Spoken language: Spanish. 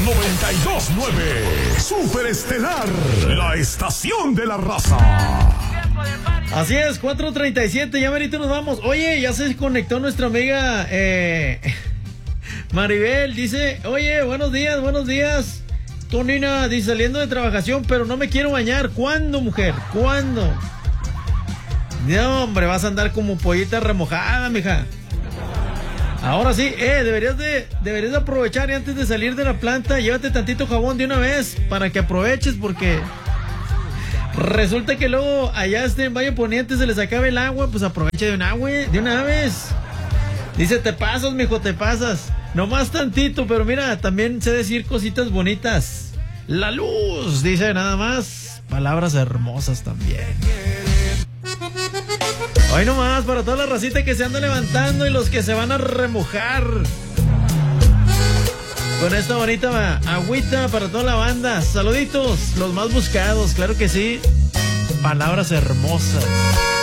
92.9 Super Estelar, la estación de la raza. Así es, 4:37, ya merito nos vamos. Oye, ya se conectó nuestra amiga Maribel, dice, oye, buenos días. Tonina, dice, saliendo de trabajación, pero no me quiero bañar. ¿Cuándo, mujer? ¿Cuándo? No, hombre, vas a andar como pollita remojada, mija. Ahora sí, deberías de aprovechar y antes de salir de la planta, llévate tantito jabón de una vez para que aproveches, porque resulta que luego allá en Valle Poniente se les acabe el agua, pues aprovecha de una vez. Dice, te pasas, mijo, te pasas. Nomás tantito, pero mira, también sé decir cositas bonitas. La luz, dice nada más. Palabras hermosas también. Hoy nomás para toda la racita que se anda levantando y los que se van a remojar con esta bonita agüita para toda la banda. Saluditos, los más buscados, claro que sí. Palabras hermosas.